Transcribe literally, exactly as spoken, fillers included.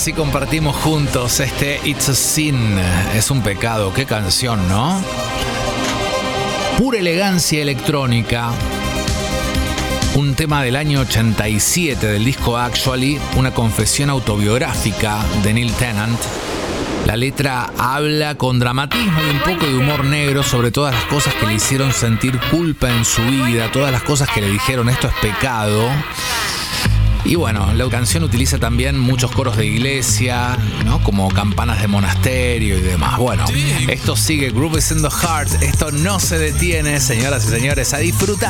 Así compartimos juntos este It's a Sin. Es un pecado, qué canción, ¿no? Pura elegancia electrónica. Un tema del año ochenta y siete del disco Actually, una confesión autobiográfica de Neil Tennant. La letra habla con dramatismo y un poco de humor negro sobre todas las cosas que le hicieron sentir culpa en su vida, todas las cosas que le dijeron esto es pecado. Y bueno, la canción utiliza también muchos coros de iglesia, ¿no? Como campanas de monasterio y demás. Bueno, esto sigue, Groove is in the Heart, esto no se detiene, señoras y señores, a disfrutar.